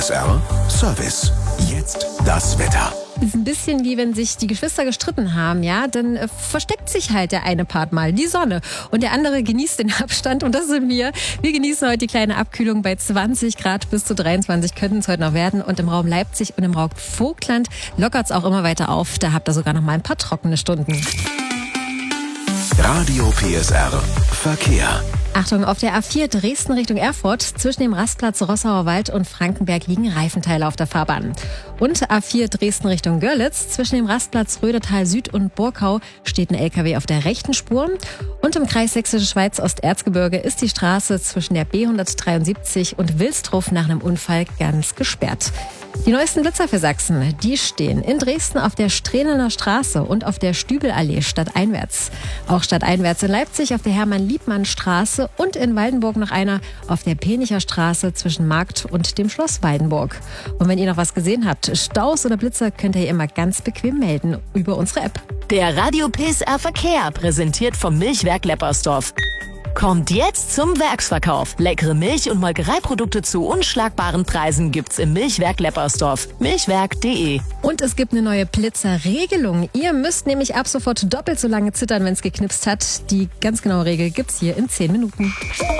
PSR Service. Jetzt das Wetter. Ist ein bisschen wie wenn sich die Geschwister gestritten haben, ja? Dann versteckt sich halt der eine Part mal, die Sonne. Und der andere genießt den Abstand und das sind wir. Wir genießen heute die kleine Abkühlung bei 20 Grad bis zu 23 könnten es heute noch werden. Und im Raum Leipzig und im Raum Vogtland lockert es auch immer weiter auf. Da habt ihr sogar noch mal ein paar trockene Stunden. Radio PSR Verkehr. Achtung, auf der A4 Dresden Richtung Erfurt zwischen dem Rastplatz Rossauer Wald und Frankenberg liegen Reifenteile auf der Fahrbahn. Und A4 Dresden Richtung Görlitz zwischen dem Rastplatz Rödertal Süd und Burkau steht ein LKW auf der rechten Spur. Und im Kreis Sächsische Schweiz Osterzgebirge ist die Straße zwischen der B173 und Wilstruf nach einem Unfall ganz gesperrt. Die neuesten Blitzer für Sachsen, die stehen in Dresden auf der Strählener Straße und auf der Stübelallee stadteinwärts. Auch stadteinwärts in Leipzig auf der Hermann-Liebmann-Straße und in Waldenburg noch einer auf der Penicher Straße zwischen Markt und dem Schloss Waldenburg. Und wenn ihr noch was gesehen habt, Staus oder Blitzer, könnt ihr immer ganz bequem melden über unsere App. Der Radio PSR Verkehr, präsentiert vom Milchwerk Leppersdorf. Kommt jetzt zum Werksverkauf. Leckere Milch- und Molkereiprodukte zu unschlagbaren Preisen gibt's im Milchwerk Leppersdorf. Milchwerk.de. Und es gibt eine neue Blitzerregelung. Ihr müsst nämlich ab sofort doppelt so lange zittern, wenn es geknipst hat. Die ganz genaue Regel gibt's hier in 10 Minuten.